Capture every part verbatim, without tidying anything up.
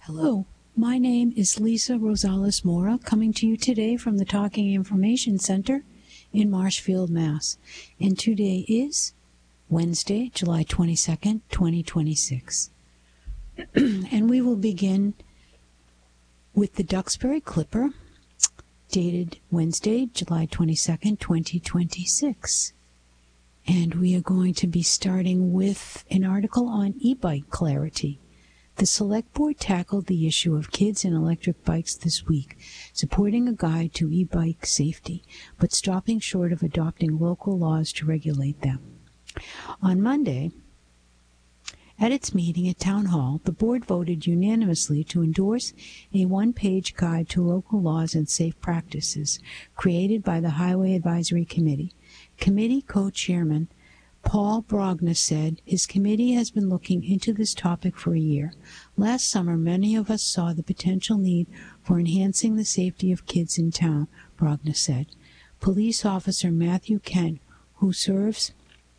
Hello, my name is Lisa Rosales Mora, coming to you today from the Talking Information Center in Marshfield, Mass. And today is Wednesday, July twenty-second, twenty twenty-six. And we will begin with the Duxbury Clipper, dated Wednesday, July twenty-second, twenty twenty-six. And we are going to be starting with an article on e-bike clarity. The Select Board tackled the issue of kids and electric bikes this week, supporting a guide to e-bike safety, but stopping short of adopting local laws to regulate them. On Monday, at its meeting at Town Hall, the board voted unanimously to endorse a one-page guide to local laws and safe practices created by the Highway Advisory Committee. Committee co-chairman Paul Brogna said his committee has been looking into this topic for a year. Last summer, many of us saw the potential need for enhancing the safety of kids in town, Brogna said. Police officer Matthew Kent, who serves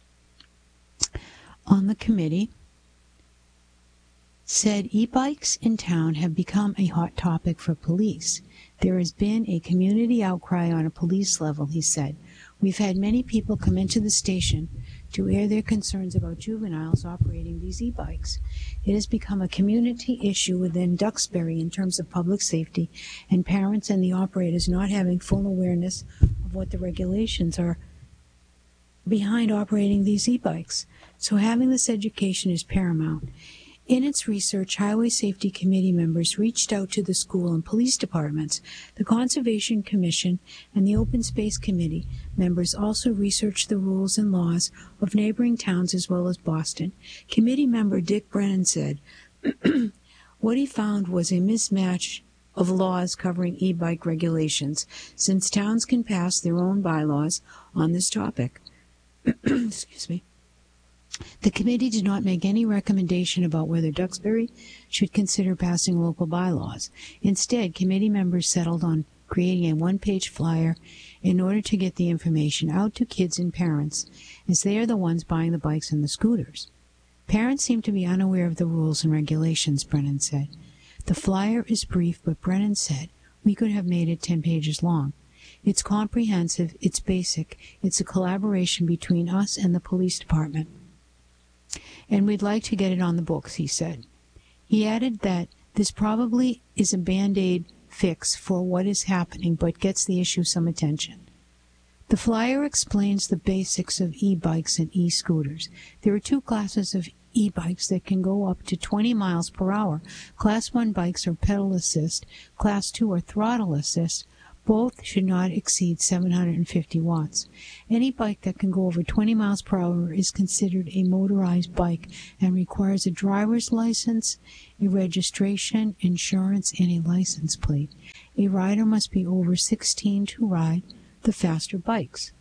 on the committee, said e-bikes in town have become a hot topic for police. There has been a community outcry on a police level, he said. We've had many people come into the station to air their concerns about juveniles operating these e-bikes. It has become a community issue within Duxbury in terms of public safety and parents and the operators not having full awareness of what the regulations are behind operating these e-bikes. So having this education is paramount. In its research, Highway Safety Committee members reached out to the school and police departments. The Conservation Commission and the Open Space Committee members also researched the rules and laws of neighboring towns as well as Boston. Committee member Dick Brennan said, what he found was a mismatch of laws covering e-bike regulations, since towns can pass their own bylaws on this topic. Excuse me. The committee did not make any recommendation about whether Duxbury should consider passing local bylaws. Instead, committee members settled on creating a one-page flyer in order to get the information out to kids and parents, as they are the ones buying the bikes and the scooters. Parents seem to be unaware of the rules and regulations, Brennan said. The flyer is brief, but Brennan said we could have made it ten pages long. It's comprehensive, it's basic, it's a collaboration between us and the police department. And we'd like to get it on the books, he said. He added that this probably is a Band-Aid fix for what is happening, but gets the issue some attention. The flyer explains the basics of e-bikes and e-scooters. There are two classes of e-bikes that can go up to twenty miles per hour. Class one bikes are pedal assist, Class two are throttle assist. Both should not exceed seven hundred fifty watts. Any bike that can go over twenty miles per hour is considered a motorized bike and requires a driver's license, a registration, insurance, and a license plate. A rider must be over sixteen to ride the faster bikes.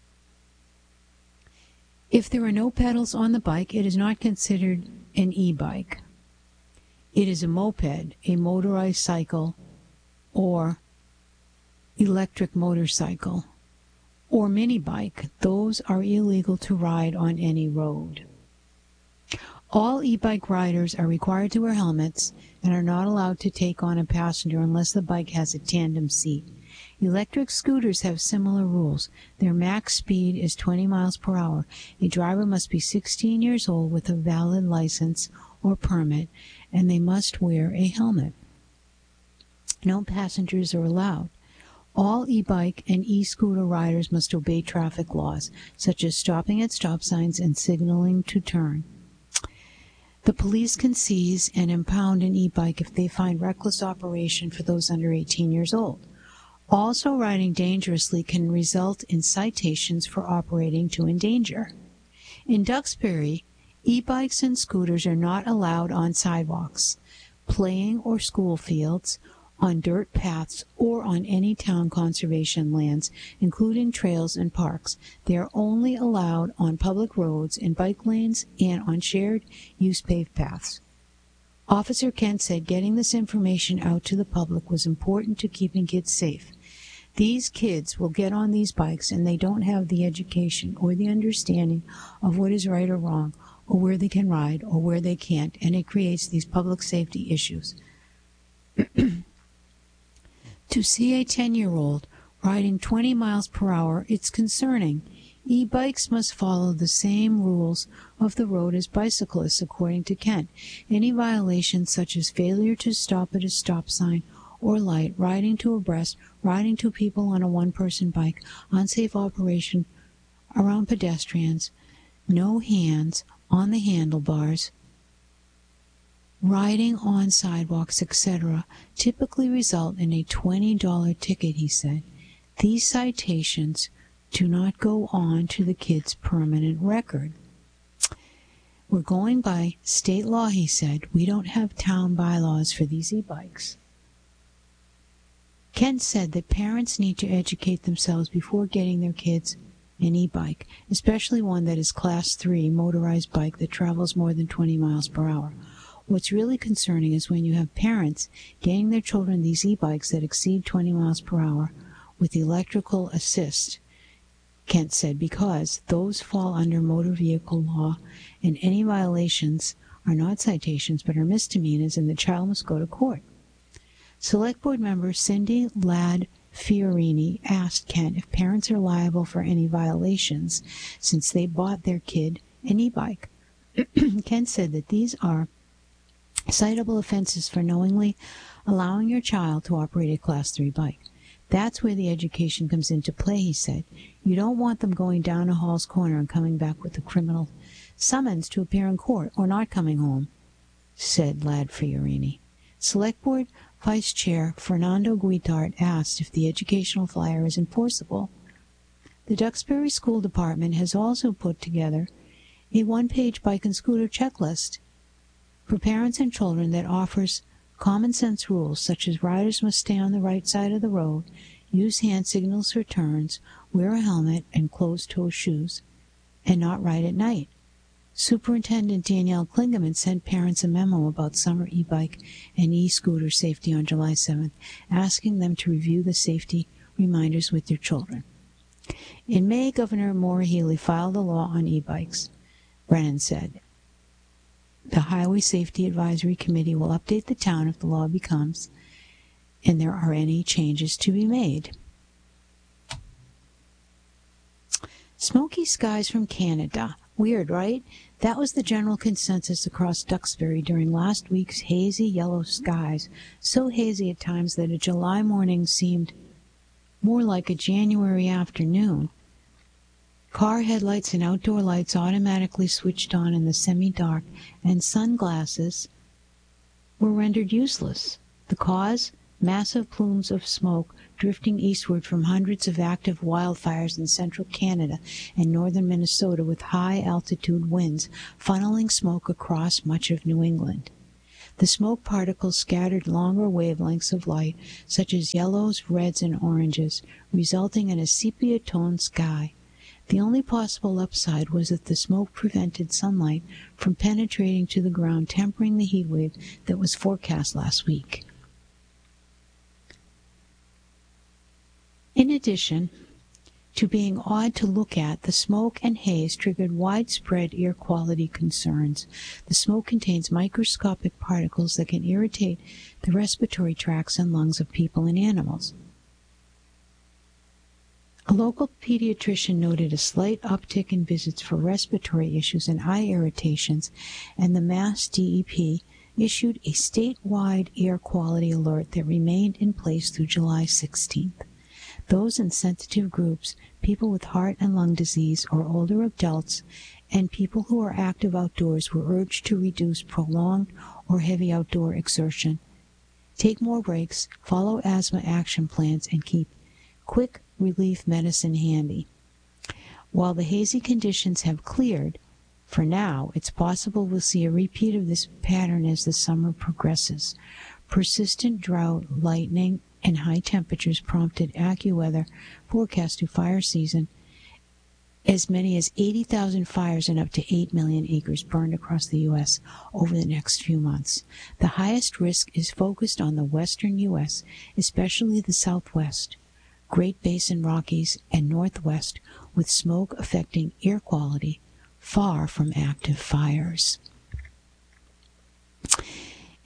If there are no pedals on the bike, it is not considered an e-bike. It is a moped, a motorized cycle, or electric motorcycle, or mini bike. Those are illegal to ride on any road. All e-bike riders are required to wear helmets and are not allowed to take on a passenger unless the bike has a tandem seat. Electric scooters have similar rules. Their max speed is twenty miles per hour. A driver must be sixteen years old with a valid license or permit, and they must wear a helmet. No passengers are allowed. All e-bike and e-scooter riders must obey traffic laws, such as stopping at stop signs and signaling to turn. The police can seize and impound an e-bike if they find reckless operation for those under eighteen years old. Also, riding dangerously can result in citations for operating to endanger. In Duxbury, e-bikes and scooters are not allowed on sidewalks, playing or school fields, on dirt paths, or on any town conservation lands, including trails and parks. They are only allowed on public roads and bike lanes and on shared use paved paths. Officer Kent said getting this information out to the public was important to keeping kids safe. These kids will get on these bikes and they don't have the education or the understanding of what is right or wrong, or where they can ride or where they can't, and it creates these public safety issues. To see a ten-year-old riding twenty miles per hour, it's concerning. E-bikes must follow the same rules of the road as bicyclists, according to Kent. Any violations such as failure to stop at a stop sign or light, riding two abreast, riding two people on a one-person bike, unsafe operation around pedestrians, no hands on the handlebars, riding on sidewalks, et cetera, typically result in a twenty dollar ticket, he said. These citations do not go on to the kid's permanent record. We're going by state law, he said. We don't have town bylaws for these e-bikes. Kent said that parents need to educate themselves before getting their kids an e-bike, especially one that is class three motorized bike that travels more than twenty miles per hour. What's really concerning is when you have parents getting their children these e-bikes that exceed twenty miles per hour with electrical assist, Kent said, because those fall under motor vehicle law, and any violations are not citations but are misdemeanors, and the child must go to court. Select Board member Cindy Ladd Fiorini asked Kent if parents are liable for any violations since they bought their kid an e-bike. Kent said that these are citable offenses for knowingly allowing your child to operate a class three bike. That's where the education comes into play, he said. You don't want them going down a hall's corner and coming back with a criminal summons to appear in court, or not coming home, said Ladd Fiorini. Select Board Vice Chair Fernando Guitart asked if the educational flyer is enforceable. The Duxbury School Department has also put together a one-page bike and scooter checklist for parents and children that offers common sense rules such as riders must stay on the right side of the road, use hand signals for turns, wear a helmet and closed-toe shoes, and not ride at night. Superintendent Danielle Klingeman sent parents a memo about summer e-bike and e-scooter safety on July seventh, asking them to review the safety reminders with their children. In May, Governor Maura Healey filed a law on e-bikes. Brennan said, the Highway Safety Advisory Committee will update the town if the law becomes and there are any changes to be made. Smoky skies from Canada. Weird, right? That was the general consensus across Duxbury during last week's hazy yellow skies, so hazy at times that a July morning seemed more like a January afternoon. Car headlights and outdoor lights automatically switched on in the semi-dark, and sunglasses were rendered useless. The cause? Massive plumes of smoke drifting eastward from hundreds of active wildfires in central Canada and northern Minnesota, with high-altitude winds funneling smoke across much of New England. The smoke particles scattered longer wavelengths of light, such as yellows, reds, and oranges, resulting in a sepia-toned sky. The only possible upside was that the smoke prevented sunlight from penetrating to the ground, tempering the heat wave that was forecast last week. In addition to being odd to look at, the smoke and haze triggered widespread air quality concerns. The smoke contains microscopic particles that can irritate the respiratory tracts and lungs of people and animals. A local pediatrician noted a slight uptick in visits for respiratory issues and eye irritations, and the Mass D E P issued a statewide air quality alert that remained in place through July sixteenth. Those in sensitive groups, people with heart and lung disease or older adults, and people who are active outdoors were urged to reduce prolonged or heavy outdoor exertion, take more breaks, follow asthma action plans, and keep quick relief medicine handy. While the hazy conditions have cleared, for now, it's possible we'll see a repeat of this pattern as the summer progresses. Persistent drought, lightning, and high temperatures prompted AccuWeather forecast to fire season as many as eighty thousand fires and up to eight million acres burned across the U S over the next few months. The highest risk is focused on the western U S, especially the southwest, Great Basin Rockies, and northwest, with smoke affecting air quality far from active fires.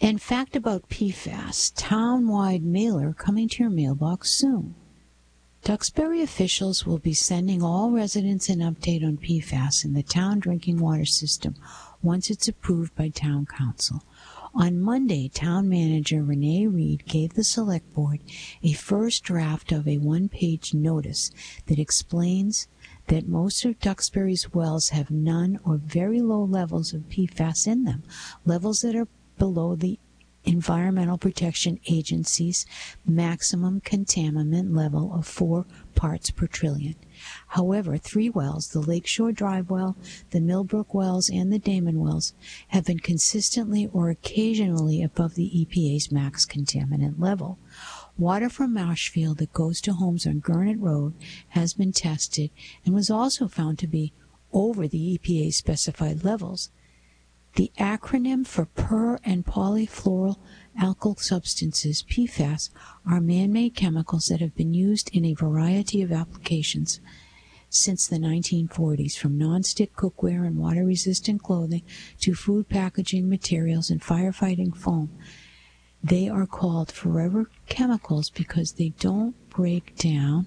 And fact about P FAS, town-wide mailer coming to your mailbox soon. Duxbury officials will be sending all residents an update on P FAS in the town drinking water system once it's approved by town council. On Monday, town manager Renee Reed gave the select board a first draft of a one-page notice that explains that most of Duxbury's wells have none or very low levels of P FAS in them, levels that are below the Environmental Protection Agency's maximum contaminant level of four parts per trillion. However, three wells, the Lakeshore Drive well, the Millbrook wells, and the Damon wells, have been consistently or occasionally above the E P A's max contaminant level. Water from Marshfield that goes to homes on Gurnett Road has been tested and was also found to be over the E P A's specified levels. The acronym for per- and polyfluoroalkyl substances, P FAS, are man-made chemicals that have been used in a variety of applications since the nineteen forties, from non-stick cookware and water-resistant clothing to food packaging materials and firefighting foam. They are called forever chemicals because they don't break down,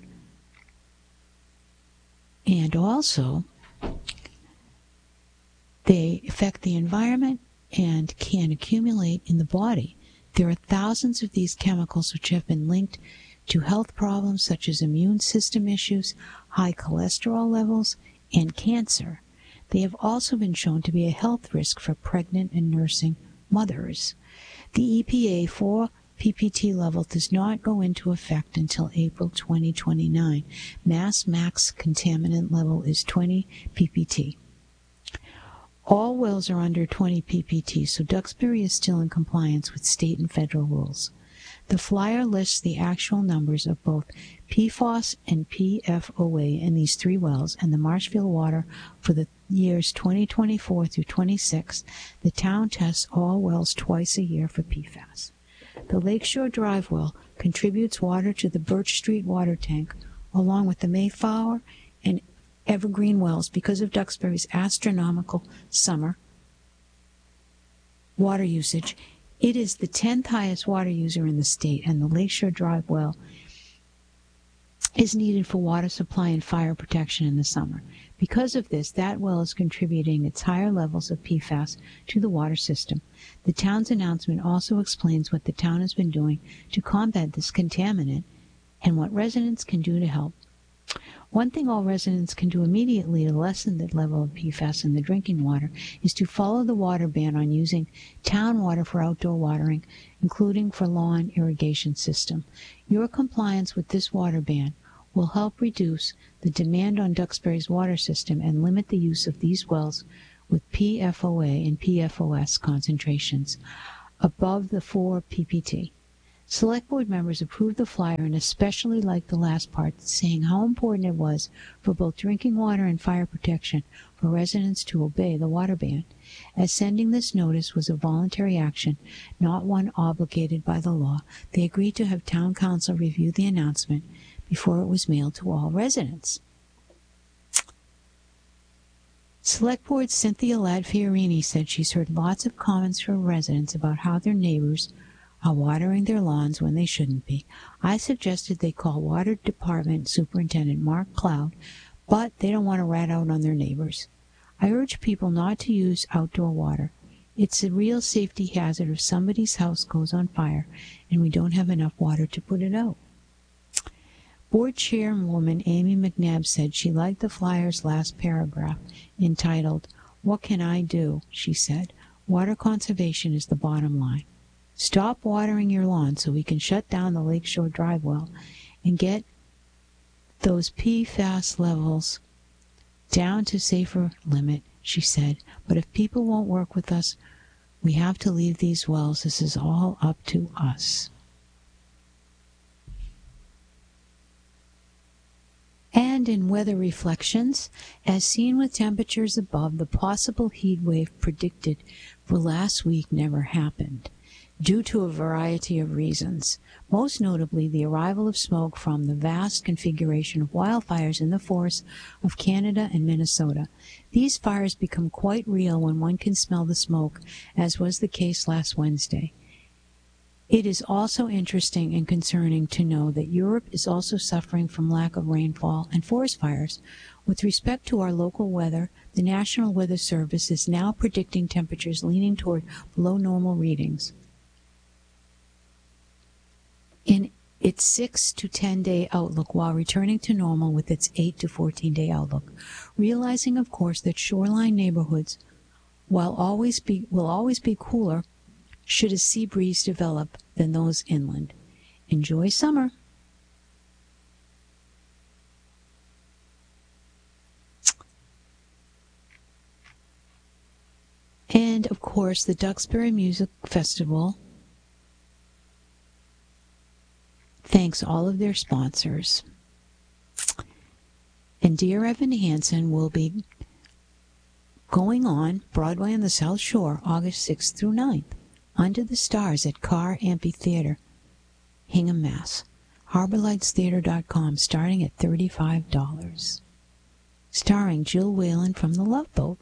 and also they affect the environment and can accumulate in the body. There are thousands of these chemicals which have been linked to health problems such as immune system issues, high cholesterol levels, and cancer. They have also been shown to be a health risk for pregnant and nursing mothers. The E P A four P P T level does not go into effect until April twenty twenty-nine. Mass max contaminant level is twenty P P T. All wells are under twenty P P T, so Duxbury is still in compliance with state and federal rules. The flyer lists the actual numbers of both P FOS and P F O A in these three wells and the Marshfield water for the years twenty twenty-four through twenty-six. The town tests all wells twice a year for P FAS. The Lakeshore Drive well contributes water to the Birch Street water tank, along with the Mayflower and Evergreen wells because of Duxbury's astronomical summer water usage. It is the tenth highest water user in the state, and the Lakeshore Drive well is needed for water supply and fire protection in the summer. Because of this, that well is contributing its higher levels of P FAS to the water system. The town's announcement also explains what the town has been doing to combat this contaminant and what residents can do to help. One thing all residents can do immediately to lessen the level of P FAS in the drinking water is to follow the water ban on using town water for outdoor watering, including for lawn irrigation system. Your compliance with this water ban will help reduce the demand on Duxbury's water system and limit the use of these wells with P F O A and P F O S concentrations above the four P P T. Select Board members approved the flyer and especially liked the last part, saying how important it was for both drinking water and fire protection for residents to obey the water ban, as sending this notice was a voluntary action, not one obligated by the law. They agreed to have Town Council review the announcement before it was mailed to all residents. Select Board Cynthia Ladd-Fiorini said she's heard lots of comments from residents about how their neighbors are watering their lawns when they shouldn't be. I suggested they call Water Department Superintendent Mark Cloud, but they don't want to rat out on their neighbors. I urge people not to use outdoor water. It's a real safety hazard if somebody's house goes on fire and we don't have enough water to put it out. Board Chairwoman Amy McNabb said she liked the flyer's last paragraph, entitled, "What Can I Do?" She said, "Water conservation is the bottom line. Stop watering your lawn so we can shut down the Lakeshore Drive well and get those P FAS levels down to safer limit," she said. "But if people won't work with us, we have to leave these wells. This is all up to us." And in weather reflections, as seen with temperatures above, the possible heat wave predicted for last week never happened, due to a variety of reasons, most notably the arrival of smoke from the vast configuration of wildfires in the forests of Canada and Minnesota. These fires become quite real when one can smell the smoke, as was the case last Wednesday. It is also interesting and concerning to know that Europe is also suffering from lack of rainfall and forest fires. With respect to our local weather, the National Weather Service is now predicting temperatures leaning toward below normal readings in its six to ten day outlook, while returning to normal with its eight to fourteen day outlook, realizing, of course, that shoreline neighborhoods while always be, will always be cooler should a sea breeze develop than those inland. Enjoy summer. And, of course, the Duxbury Music Festival thanks all of their sponsors. And Dear Evan Hansen will be going on Broadway on the South Shore August sixth through ninth. Under the Stars at Carr Amphitheater, Hingham, Mass. Harbor Lights Theater dot com, starting at thirty-five dollars. Starring Jill Whalen from The Love Boat.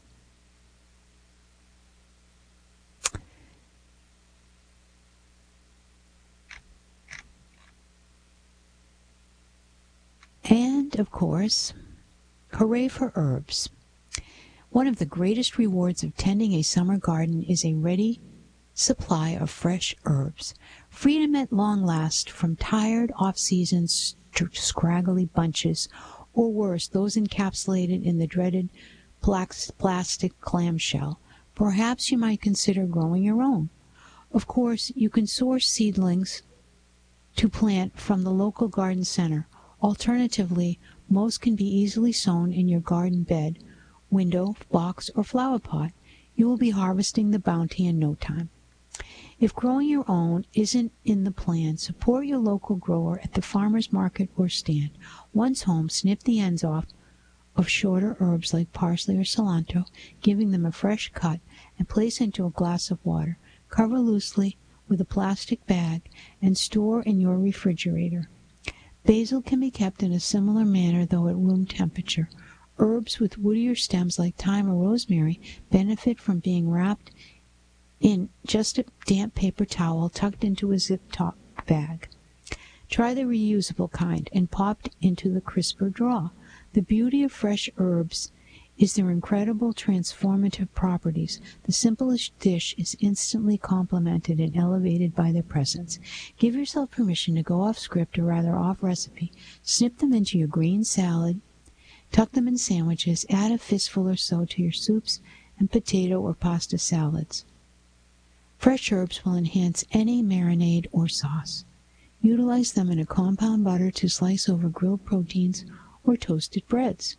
And, of course, hooray for herbs. One of the greatest rewards of tending a summer garden is a ready supply of fresh herbs. Freedom at long last from tired off-season scraggly bunches, or worse, those encapsulated in the dreaded plastic clamshell. Perhaps you might consider growing your own. Of course, you can source seedlings to plant from the local garden center. Alternatively, most can be easily sown in your garden bed, window, box, or flower pot. You will be harvesting the bounty in no time. If growing your own isn't in the plan, support your local grower at the farmer's market or stand. Once home, snip the ends off of shorter herbs like parsley or cilantro, giving them a fresh cut, and place into a glass of water. Cover loosely with a plastic bag and store in your refrigerator. Basil can be kept in a similar manner, though at room temperature. Herbs with woodier stems like thyme or rosemary benefit from being wrapped in just a damp paper towel tucked into a zip-top bag. Try the reusable kind and popped into the crisper drawer. The beauty of fresh herbs is their incredible transformative properties. The simplest dish is instantly complemented and elevated by their presence. Give yourself permission to go off script, or rather off recipe. Snip them into your green salad, tuck them in sandwiches, add a fistful or so to your soups and potato or pasta salads. Fresh herbs will enhance any marinade or sauce. Utilize them in a compound butter to slice over grilled proteins or toasted breads.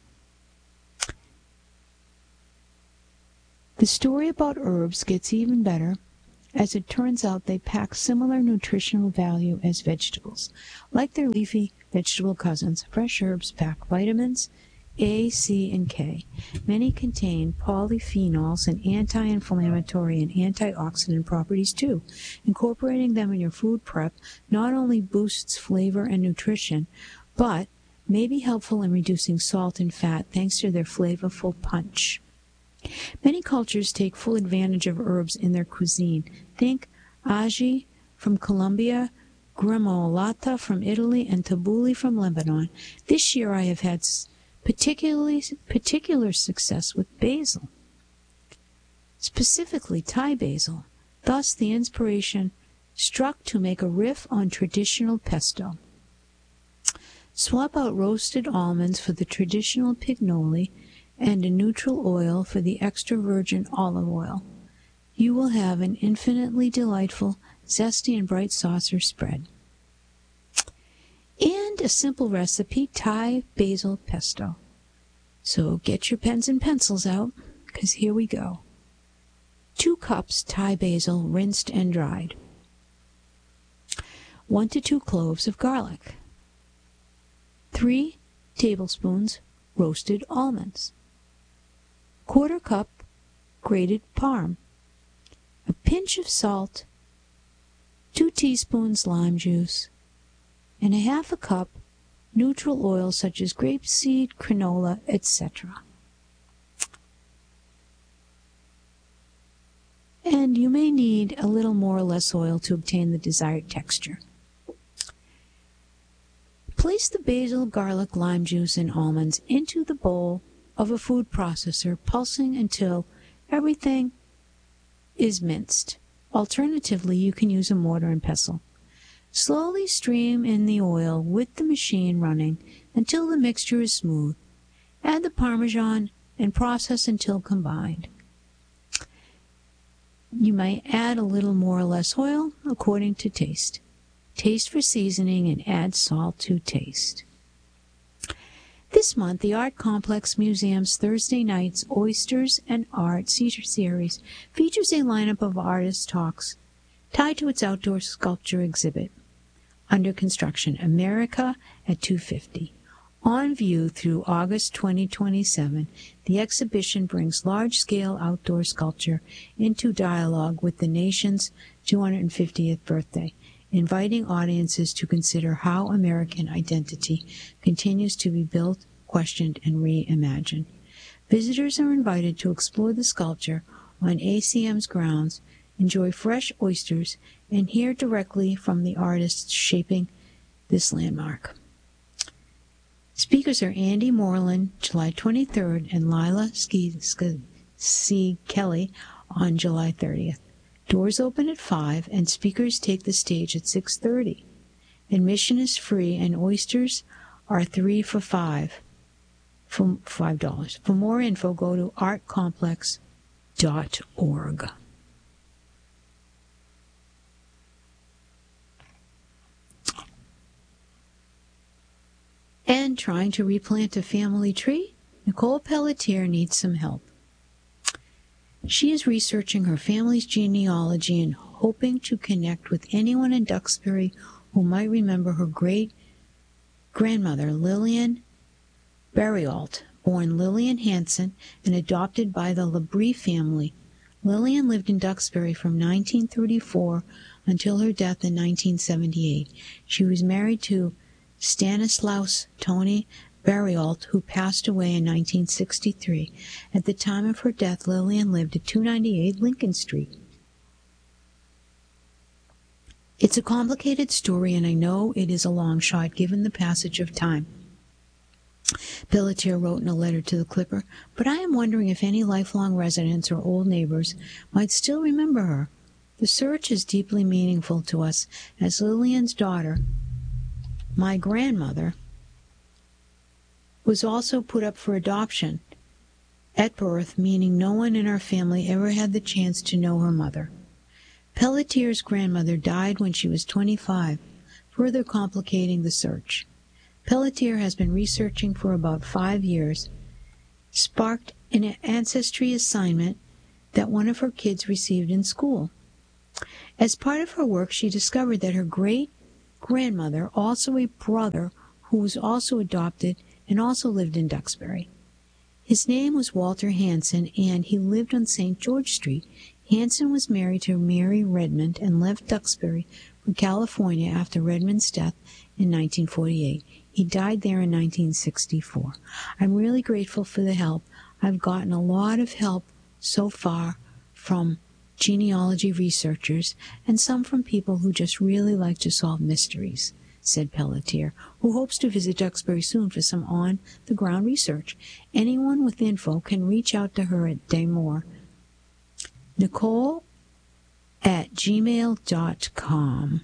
The story about herbs gets even better, as it turns out they pack similar nutritional value as vegetables. Like their leafy vegetable cousins, fresh herbs pack vitamins A, C, and K. Many contain polyphenols and anti-inflammatory and antioxidant properties too. Incorporating them in your food prep not only boosts flavor and nutrition, but may be helpful in reducing salt and fat thanks to their flavorful punch. Many cultures take full advantage of herbs in their cuisine. Think aji from Colombia, gremolata from Italy, and tabbouleh from Lebanon. This year I have had particularly particular success with basil, specifically Thai basil. Thus the inspiration struck to make a riff on traditional pesto. Swap out roasted almonds for the traditional pignoli and a neutral oil for the extra virgin olive oil. You will have an infinitely delightful, zesty and bright sauce or spread. And a simple recipe, Thai basil pesto. So get your pens and pencils out, because here we go. Two cups Thai basil, rinsed and dried. One to two cloves of garlic. Three tablespoons roasted almonds. Quarter cup grated parm. A pinch of salt. Two teaspoons lime juice. And a half a cup neutral oil such as grapeseed, canola, et cetera. and you may need a little more or less oil to obtain the desired texture. Place the basil, garlic, lime juice, and almonds into the bowl of a food processor, pulsing until everything is minced. Alternatively, you can use a mortar and pestle. Slowly stream in the oil with the machine running until the mixture is smooth. Add the Parmesan and process until combined. You may add a little more or less oil according to taste. Taste for seasoning and add salt to taste. This month, the Art Complex Museum's Thursday Nights Oysters and Art Caesar series features a lineup of artist talks tied to its outdoor sculpture exhibit. Under construction, America at two fifty. On view through August twenty twenty-seven, the exhibition brings large-scale outdoor sculpture into dialogue with the nation's two hundred fiftieth birthday, inviting audiences to consider how American identity continues to be built, questioned, and reimagined. Visitors are invited to explore the sculpture on A C M's grounds, enjoy fresh oysters, and hear directly from the artists shaping this landmark. Speakers are Andy Moreland, July twenty-third, and Lila C. Kelly on July thirtieth. Doors open at five, and speakers take the stage at six thirty. Admission is free, and oysters are three for five, for five dollars. For more info, go to art complex dot org. And trying to replant a family tree? Nicole Pelletier needs some help. She is researching her family's genealogy and hoping to connect with anyone in Duxbury who might remember her great-grandmother, Lillian Berriault, born Lillian Hanson and adopted by the Labrie family. Lillian lived in Duxbury from nineteen thirty-four until her death in nineteen seventy-eight. She was married to Stanislaus Tony Berriault, who passed away in nineteen sixty-three. At the time of her death, Lillian lived at two ninety-eight Lincoln Street. It's a complicated story, and I know it is a long shot given the passage of time. Pelletier wrote in a letter to the Clipper, but I am wondering if any lifelong residents or old neighbors might still remember her. The search is deeply meaningful to us, as Lillian's daughter, my grandmother, was also put up for adoption at birth, meaning no one in our family ever had the chance to know her mother. Pelletier's grandmother died when she was twenty-five, further complicating the search. Pelletier has been researching for about five years, sparked an ancestry assignment that one of her kids received in school. As part of her work, she discovered that her great-grandmother, also a brother who was also adopted and also lived in Duxbury. His name was Walter Hanson, and he lived on Saint George Street. Hanson was married to Mary Redmond and left Duxbury for California after Redmond's death in nineteen forty-eight. He died there in nineteen sixty-four. I'm really grateful for the help. I've gotten a lot of help so far from genealogy researchers and some from people who just really like to solve mysteries, said Pelletier, who hopes to visit Duxbury soon for some on-the-ground research. Anyone with info can reach out to her at Daymore. Nicole at gmail dot com.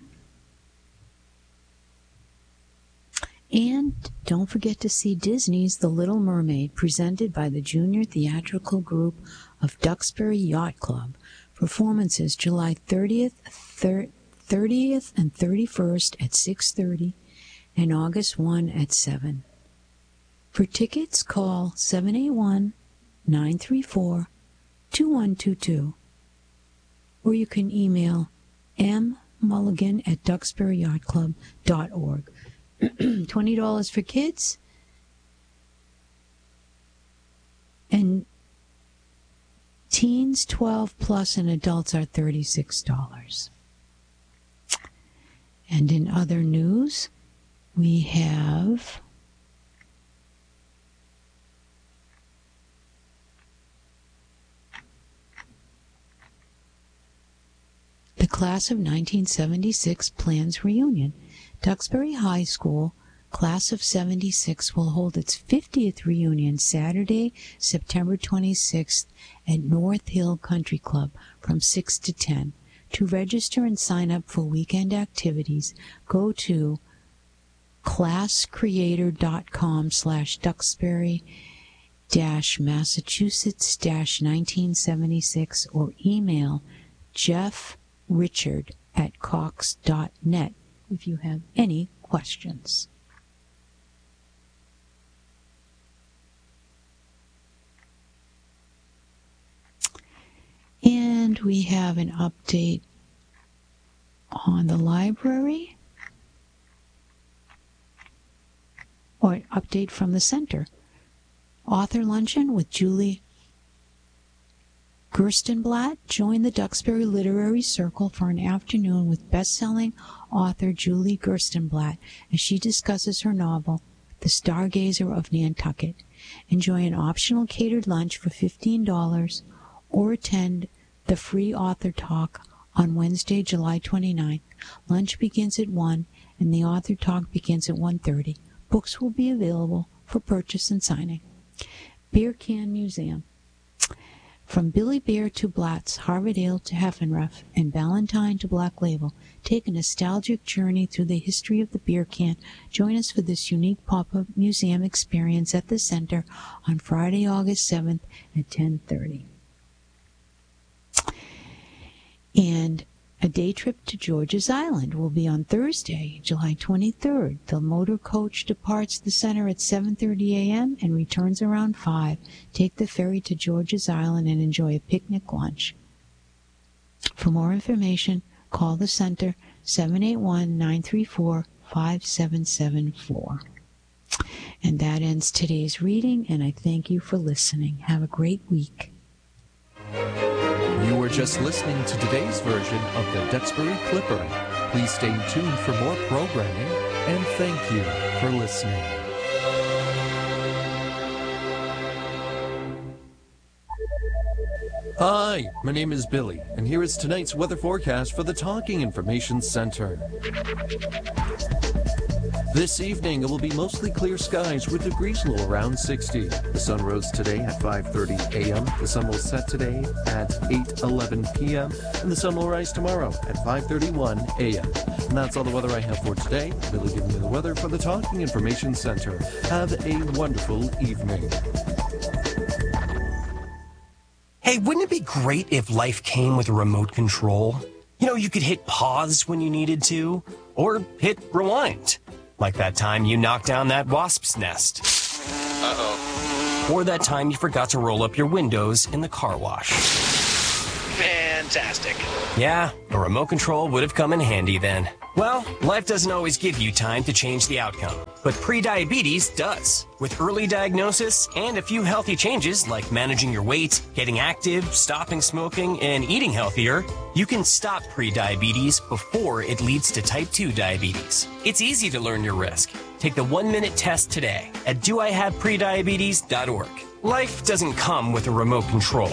And don't forget to see Disney's The Little Mermaid, presented by the Junior Theatrical Group of Duxbury Yacht Club. Performances July thirtieth, thirtieth and thirty-first at six thirty and August first at seven. For tickets, call seven eight one, nine three four, two one two two, or you can email mmulligan at duxbury yacht club dot org. twenty dollars for kids, and teens twelve plus and adults are thirty-six dollars. And in other news, we have class of nineteen seventy-six plans reunion. Duxbury High School class of seventy-six will hold its fiftieth reunion Saturday, September twenty-sixth at North Hill Country Club from six to ten. To register and sign up for weekend activities, go to classcreator.com slash Duxbury dash Massachusetts dash nineteen seventy-six or email Jeff Richard at cox dot net if you have any questions. And we have an update on the library, or an update from the center. Author luncheon with Julie Gerstenblatt. Join the Duxbury Literary Circle for an afternoon with best-selling author Julie Gerstenblatt as she discusses her novel, The Stargazer of Nantucket. Enjoy an optional catered lunch for fifteen dollars or attend the free author talk on Wednesday, July twenty-ninth. Lunch begins at one and the author talk begins at one thirty. Books will be available for purchase and signing. Beer Can Museum. From Billy Bear to Blatz, Harvard Ale to Heffenruff, and Ballantine to Black Label, take a nostalgic journey through the history of the beer can. Join us for this unique pop-up museum experience at the center on Friday, August seventh at ten thirty. And a day trip to George's Island will be on Thursday, July twenty-third. The motor coach departs the center at seven thirty a.m. and returns around five. Take the ferry to George's Island and enjoy a picnic lunch. For more information, call the center seven eight one, nine three four, five seven seven four. And that ends today's reading, and I thank you for listening. Have a great week. You were just listening to today's version of the Duxbury Clipper. Please stay tuned for more programming, and thank you for listening. Hi, my name is Billy, and here is tonight's weather forecast for the Talking Information Center. This evening, it will be mostly clear skies with degrees low around sixty. The sun rose today at five thirty a.m. The sun will set today at eight eleven p.m. And the sun will rise tomorrow at five thirty-one a.m. And that's all the weather I have for today. Billy giving you the weather for the Talking Information Center. Have a wonderful evening. Hey, wouldn't it be great if life came with a remote control? You know, you could hit pause when you needed to, or hit rewind. Like that time you knocked down that wasp's nest. Uh-oh. Or that time you forgot to roll up your windows in the car wash. Fantastic. Yeah, a remote control would have come in handy then. Well, life doesn't always give you time to change the outcome, but prediabetes does. With early diagnosis and a few healthy changes like managing your weight, getting active, stopping smoking, and eating healthier, you can stop prediabetes before it leads to type two diabetes. It's easy to learn your risk. Take the one-minute test today at do I have prediabetes dot org. Life doesn't come with a remote control.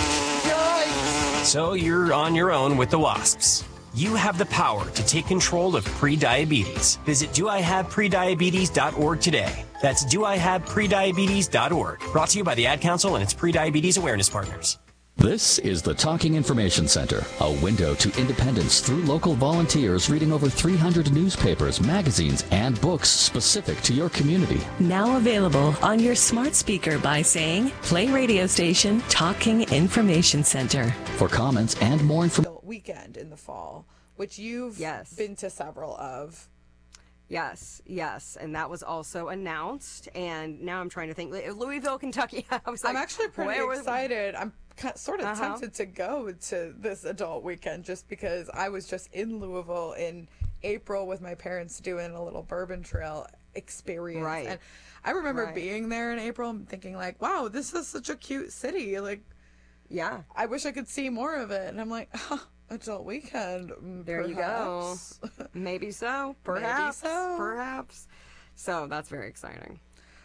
Yikes! So you're on your own with the wasps. You have the power to take control of prediabetes. Visit do I have prediabetes dot org today. That's do I have prediabetes dot org. Brought to you by the Ad Council and its prediabetes awareness partners. This is the Talking Information Center, a window to independence through local volunteers reading over three hundred newspapers, magazines, and books specific to your community. Now available on your smart speaker by saying, play radio station Talking Information Center. For comments and more information. Weekend in the fall, which you've yes. been to several of. Yes, yes, and that was also announced. And now I'm trying to think, Louisville, Kentucky. I was like, I'm actually pretty excited. I'm sort of uh-huh. tempted to go to this adult weekend just because I was just in Louisville in April with my parents doing a little bourbon trail experience. Right. And I remember right. being there in April and thinking like, wow, this is such a cute city. Like, yeah, I wish I could see more of it. And I'm like, oh, adult weekend. There perhaps. you go. Maybe so. Perhaps. Maybe so. Perhaps. So that's very exciting.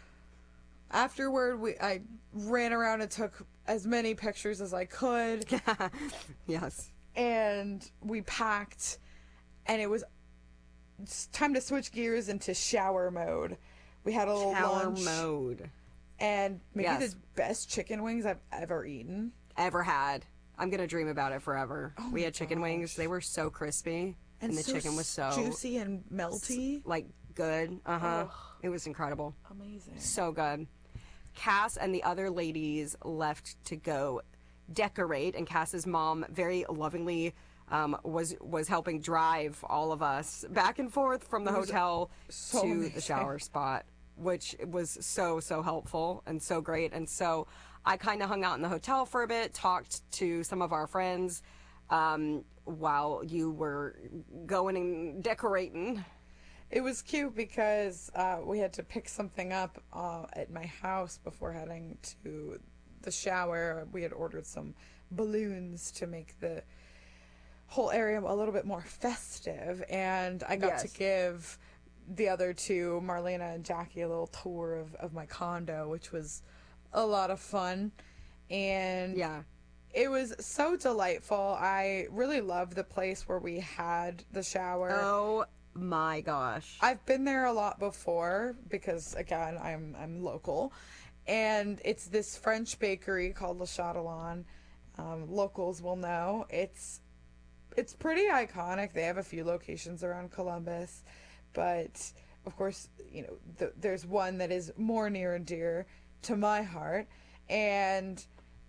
Afterward, we I ran around and took as many pictures as I could. Yes. and we packed, and it was time to switch gears into shower mode. We had a little Shower lunch mode. and maybe Yes. the best chicken wings I've ever eaten. Ever had. I'm going to dream about it forever. Oh we my had chicken gosh. wings. They were so crispy. And, the so chicken was so juicy and melty. like good. Uh-huh. It was incredible. Amazing. So good. Cass and the other ladies left to go decorate, and Cass's mom very lovingly um, was was helping drive all of us back and forth from the hotel so to amazing. the shower spot, which was so, so helpful and so great. And so I kind of hung out in the hotel for a bit, talked to some of our friends um, while you were going and decorating. It was cute because uh, we had to pick something up uh, at my house before heading to the shower. We had ordered some balloons to make the whole area a little bit more festive, and I got Yes. to give the other two, Marlena and Jackie, a little tour of, of my condo, which was a lot of fun. And Yeah. it was so delightful. I really loved the place where we had the shower. Oh my gosh. I've been there a lot before because, again, I'm I'm local, and it's this French bakery called Le Chatelain. Um, locals will know it's it's pretty iconic. They have a few locations around Columbus, but of course, you know, th- there's one that is more near and dear to my heart, and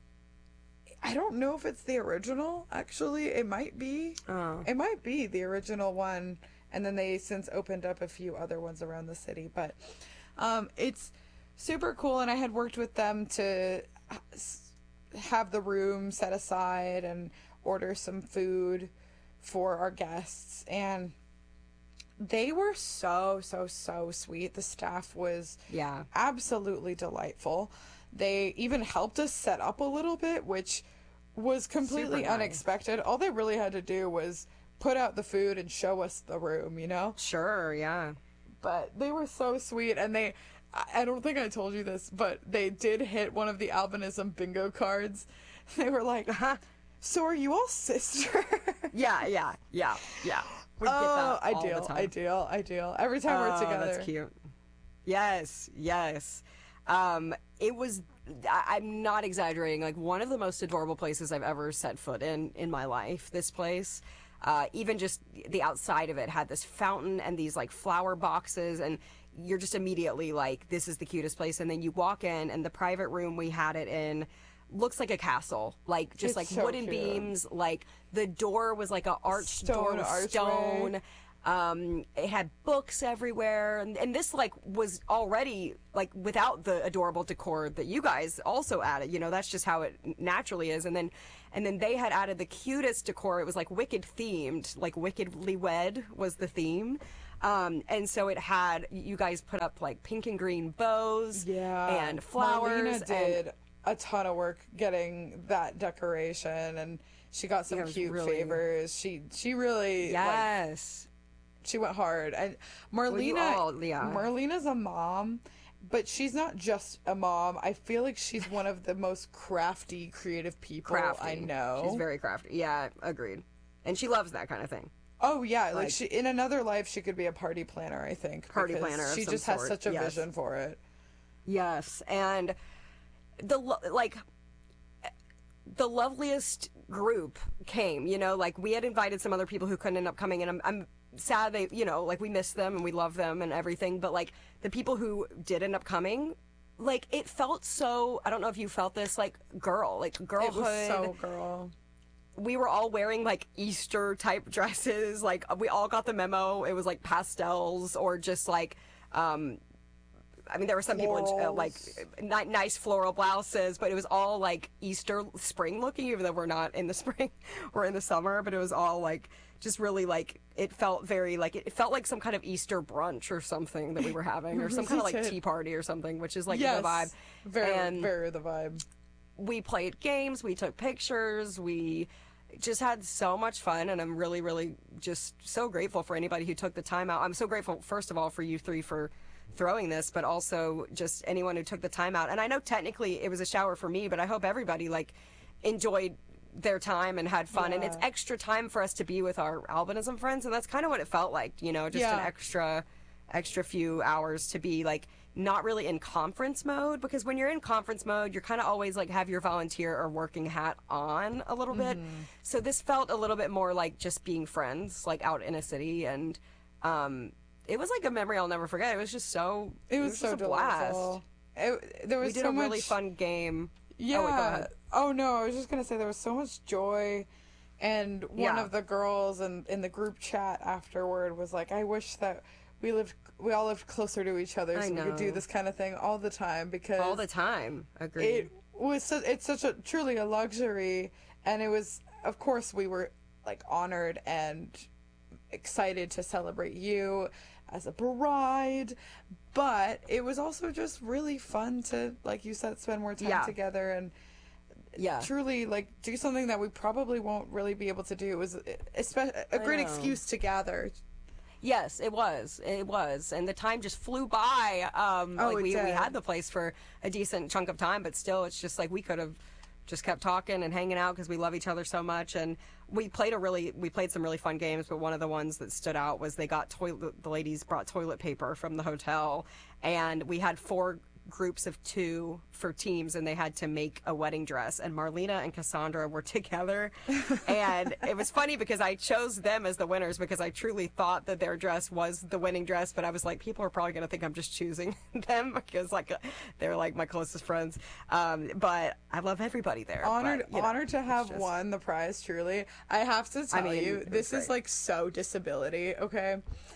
I don't know if it's the original. Actually, it might be. Oh. It might be the original one. And then they since opened up a few other ones around the city. But um, it's super cool. And I had worked with them to have the room set aside and order some food for our guests. And they were so, so, so sweet. The staff was Yeah. absolutely delightful. They even helped us set up a little bit, which was completely Super nice. unexpected. All they really had to do was put out the food and show us the room, you know? Sure, yeah. But they were so sweet, and they, I I don't think I told you this, but they did hit one of the albinism bingo cards. They were like, so are you all sister? Yeah, yeah, yeah, yeah. We get Oh, that all the ideal, time. ideal, ideal. Every time we're Oh, together. that's cute. Yes, yes. Um, it was, I, I'm not exaggerating, like one of the most adorable places I've ever set foot in in my life, this place. Uh, even just the outside of it had this fountain and these like flower boxes, and you're just immediately like, this is the cutest place. And then you walk in, and the private room we had it in looks like a castle, like just It's like so wooden cute. beams. Like the door was like a arched door Stone with archway. stone. Um, it had books everywhere, and, and this like was already like without the adorable decor that you guys also added. You know, that's just how it naturally is. And then, and then they had added the cutest decor. It was like Wicked themed, like Wickedly Wed was the theme. Um, and so it had, you guys put up like pink and green bows, Yeah. and flowers. Marlena and- did a ton of work getting that decoration, and she got some Yeah, it was cute really- favors. She she really like, yes. she went hard. And you Marlena, all- yeah. Marlena's a mom, but she's not just a mom. I feel like she's one of the most crafty, creative people Crafty. I know. She's very crafty. Yeah, agreed. And she loves that kind of thing. Oh yeah, like, Like- she in another life she could be a party planner. I think Party because planner of She some just has sort, such a yes. vision for it. Yes, and the lo- like the loveliest group came. You know, like we had invited some other people who couldn't end up coming, and I'm, I'm sad they, you know, like we miss them and we love them and everything. But like the people who did end up coming, like it felt so. I don't know if you felt this, like girl, like girlhood. It was so girl. We were all wearing like Easter type dresses. Like we all got the memo. It was like pastels or just like. um I mean, there were some people in uh, like ni- nice floral blouses, but it was all like Easter spring looking, even though we're not in the spring, we're in the summer, but it was all like just really like, it felt very like, it felt like some kind of Easter brunch or something that we were having, or some kind of like did. tea party or something, which is like Yes, the vibe. very And very the vibe. we played games, we took pictures, we just had so much fun, and I'm really, really just so grateful for anybody who took the time out. I'm so grateful, first of all, for you three for throwing this, but also just anyone who took the time out. And I know technically it was a shower for me, but I hope everybody like enjoyed their time and had fun, Yeah. and it's extra time for us to be with our albinism friends, and that's kind of what it felt like, you know, just Yeah. an extra extra few hours to be like not really in conference mode, because when you're in conference mode you're kind of always like have your volunteer or working hat on a little bit. So this felt a little bit more like just being friends, like out in a city, and um it was like a memory I'll never forget. It was just so It was, so just a blast. delightful. It, there was We did so a really much, fun game. Yeah. Oh, wait, go ahead. Oh, no, I was just gonna say there was so much joy, and one Yeah. of the girls in in the group chat afterward was like, "I wish that we lived, we all lived closer to each other, I so we could do know. this kind of thing all the time because All the time. Agreed. it was so, it's such a truly a luxury, and it was, of course, we were like honored and excited to celebrate you as a bride, but it was also just really fun to, like you said, spend more time Yeah. together and yeah. truly like do something that we probably won't really be able to do. It was espe- a great know. excuse to gather. Yes, it was. It was. And the time just flew by. Um, Oh, like it we, we did. had the place for a decent chunk of time, but still, it's just like we could have just kept talking and hanging out because we love each other so much. And we played a really, we played some really fun games, but one of the ones that stood out was they got toilet, the ladies brought toilet paper from the hotel, and we had four groups of two for teams, and they had to make a wedding dress, and Marlena and Cassandra were together. And it was funny because I chose them as the winners because I truly thought that their dress was the winning dress, but I was like, people are probably going to think I'm just choosing them because like they're like my closest friends. Um, but I love everybody there. Honored, but, you know, honored to have just- won the prize. Truly, I have to tell mean, you, it was this is great. like so disability. Okay,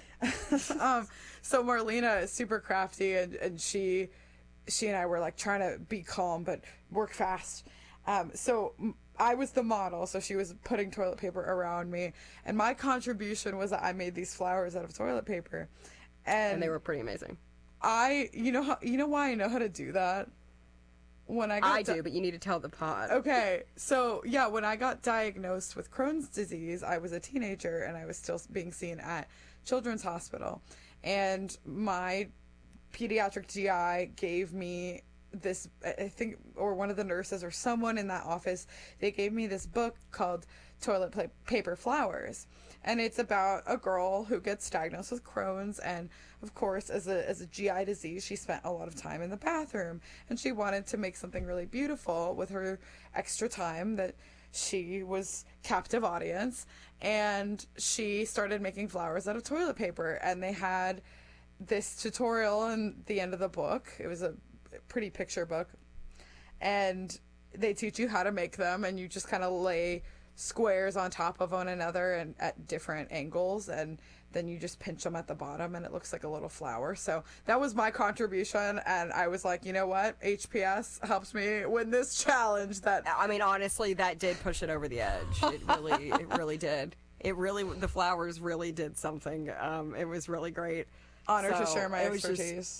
um, so Marlena is super crafty, and and she, she and I were like trying to be calm but work fast. Um, so m- I was the model, so she was putting toilet paper around me, and my contribution was that I made these flowers out of toilet paper, and, And they were pretty amazing. I, you know how, you know why I know how to do that. When I got I di- do, but you need to tell the pod. Okay, so yeah, when I got diagnosed with Crohn's disease, I was a teenager and I was still being seen at Children's Hospital. And my pediatric G I gave me this, I think, or one of the nurses or someone in that office, they gave me this book called Toilet Pla- Paper Flowers. And it's about a girl who gets diagnosed with Crohn's, and of course, as a as a G I disease, she spent a lot of time in the bathroom, and she wanted to make something really beautiful with her extra time that she was captive audience, and she started making flowers out of toilet paper, and they had this tutorial in the end of the book. It was a pretty picture book, and they teach you how to make them, and you just kind of lay squares on top of one another and at different angles, and then you just pinch them at the bottom and it looks like a little flower. So that was my contribution, and I was like, you know what, H P S helps me win this challenge. That I mean, honestly, that did push it over the edge. It really, it really did. It really, the flowers really did something. Um, it was really great. honor to So, share my it was just- expertise.